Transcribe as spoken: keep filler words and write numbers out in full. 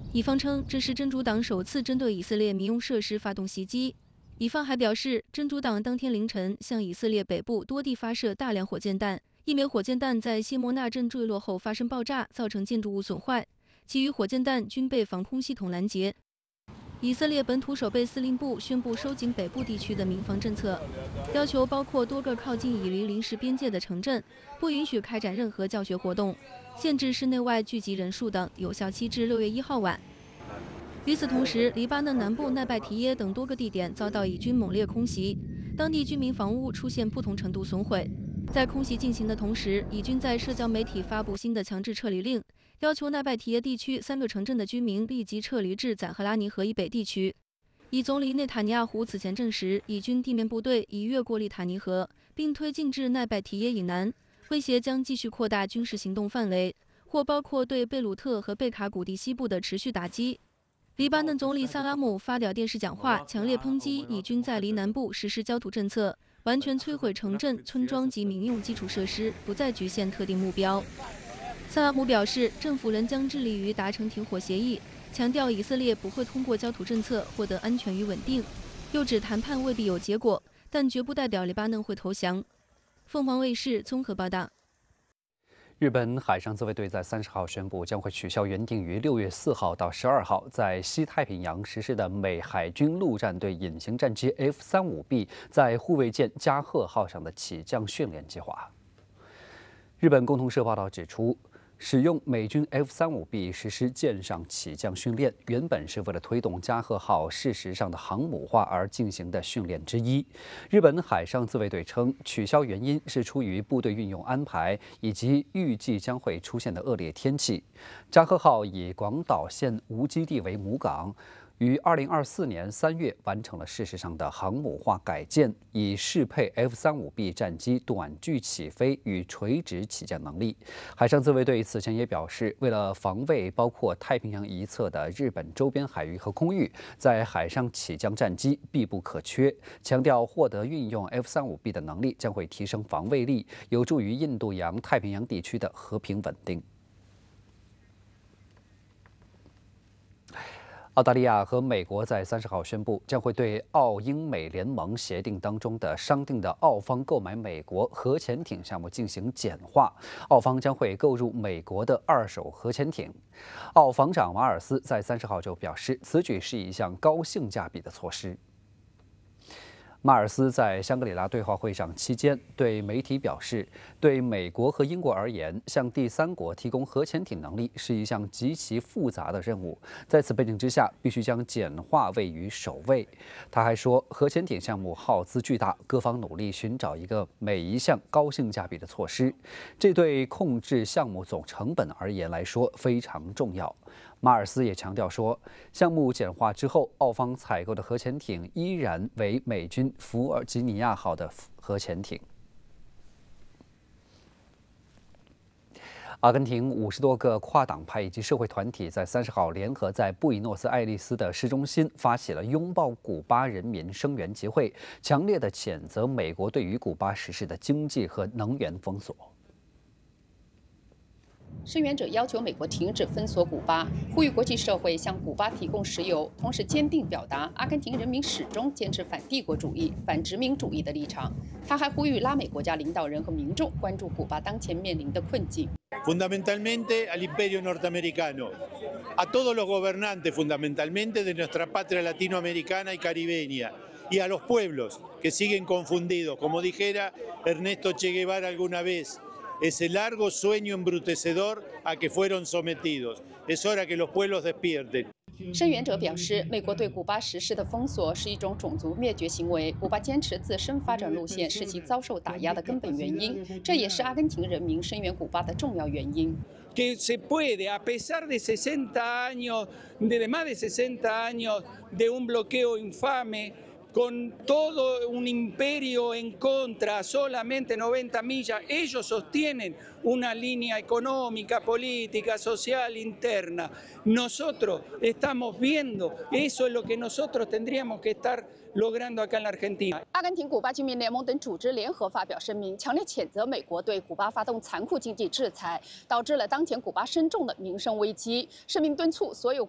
以方称这是真主党首次针对以色列民用设施发动袭击。以方还表示，真主党当天凌晨向以色列北部多地发射大量火箭弹，一枚火箭弹在谢莫纳镇坠落后发生爆炸，造成建筑物损坏，其余火箭弹均被防空系统拦截。以色列本土守备司令部宣布收紧北部地区的民防政策，要求包括多个靠近以离临时边界的城镇不允许开展任何教学活动，限制室内外聚集人数等，有效期至六月一号晚。与此同时，黎巴嫩南部奈拜提耶等多个地点遭到以军猛烈空袭，当地居民房屋出现不同程度损毁。在空袭进行的同时，以军在社交媒体发布新的强制撤离令，要求奈拜提耶地区三个城镇的居民立即撤离至宰赫拉尼河以北地区。以总理内塔尼亚胡此前证实，以军地面部队已越过利塔尼河，并推进至奈拜提耶以南，威胁将继续扩大军事行动范围，或包括对贝鲁特和贝卡谷地西部的持续打击。黎巴嫩总理萨拉姆发表电视讲话，强烈抨击以军在黎南部实施焦土政策，完全摧毁城镇、村庄及民用基础设施，不再局限特定目标。萨拉姆表示，政府仍将致力于达成停火协议，强调以色列不会通过焦土政策获得安全与稳定，又指谈判未必有结果，但绝不代表黎巴嫩会投降。凤凰卫视综合报道。 日本海上自卫队在三十号宣布，将会取消原定于六月四号到十二号在西太平洋实施的美海军陆战队隐形战机 F 三十五 B 在护卫舰加贺号上的起降训练计划。日本共同社报道指出，使用美军 F 三十五 B 实施舰上起降训练，原本是为了推动加贺号事实上的航母化而进行的训练之一。日本海上自卫队称，取消原因是出于部队运用安排以及预计将会出现的恶劣天气。加贺号以广岛县无基地为母港，于二零二四年三月完成了事实上的航母化改建，以适配 F 三十五 B 战机短距起飞与垂直起降能力。海上自卫队此前也表示，为了防卫包括太平洋一侧的日本周边海域和空域，在海上起降战机必不可缺，强调获得运用 F 三十五 B 的能力将会提升防卫力，有助于印度洋太平洋地区的和平稳定。澳大利亚和美国在三十号宣布，将会对澳英美联盟协定当中的商定的澳方购买美国核潜艇项目进行简化，澳方将会购入美国的二手核潜艇。澳防长马尔斯在三十号就表示，此举是一项高性价比的措施。马尔斯在香格里拉对话会上期间对媒体表示，对美国和英国而言，向第三国提供核潜艇能力是一项极其复杂的任务，在此背景之下，必须将简化位于首位。他还说，核潜艇项目耗资巨大，各方努力寻找一个每一项高性价比的措施，这对控制项目总成本而言来说非常重要。马尔斯也强调说，项目简化之后，澳方采购的核潜艇依然为美军弗尔吉尼亚号的核潜艇。阿根廷五十多个跨党派以及社会团体在三十号联合在布宜诺斯艾利斯的市中心发起了拥抱古巴人民声援集会，强烈地谴责美国对于古巴实施的经济和能源封锁。 声援者要求美国停止封锁古巴，呼吁国际社会向古巴提供石油，同时坚定表达阿根廷人民始终坚持反帝国主义、反殖民主义的立场。他还呼吁拉美国家领导人和民众关注古巴当前面临的困境。 Fundamentalmente al imperio norteamericano, a todos los gobernantes fundamentalmente de nuestra patria latinoamericana y caribeña, y a los pueblos que siguen confundidos, como dijera Ernesto Che Guevara alguna vez.Ese largo sueño embrutecedor a que fueron sometidos. Es hora que los pueblos despierten. 声援者表示，美国对古巴实施的封锁是一种种族灭绝行为。古巴坚持自身发展路线是其遭受打压的根本原因，这也是阿根廷人民声援古巴的重要原因。 Que se puede, a pesar de sesenta años, de más de sesenta años de un bloqueo infame.Con todo un imperio en contra, solamente noventa millas, ellos sostienen una línea económica, política, social, interna. Nosotros estamos viendo, eso es lo que nosotros tendríamos que estar logrando acá en la Argentina. 阿根廷古巴居民联盟等组织联合发表声明，强烈谴责美国对古巴发动残酷经济制裁，导致了当前古巴深重的民生危机。声明敦促所有